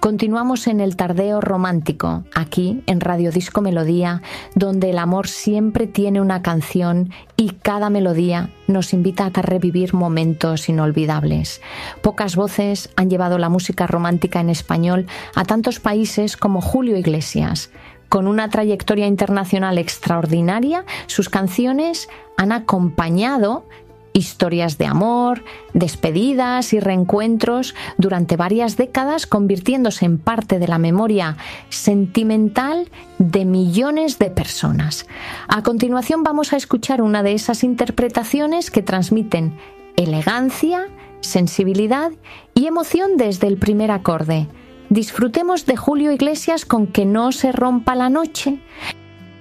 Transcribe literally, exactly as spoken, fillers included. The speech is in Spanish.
Continuamos en el tardeo romántico, aquí en Radio Disco Melodía, donde el amor siempre tiene una canción y cada melodía nos invita a revivir momentos inolvidables. Pocas voces han llevado la música romántica en español a tantos países como Julio Iglesias. Con una trayectoria internacional extraordinaria, sus canciones han acompañado historias de amor, despedidas y reencuentros durante varias décadas, convirtiéndose en parte de la memoria sentimental de millones de personas. A continuación vamos a escuchar una de esas interpretaciones que transmiten elegancia, sensibilidad y emoción desde el primer acorde. Disfrutemos de Julio Iglesias con Que no se rompa la noche,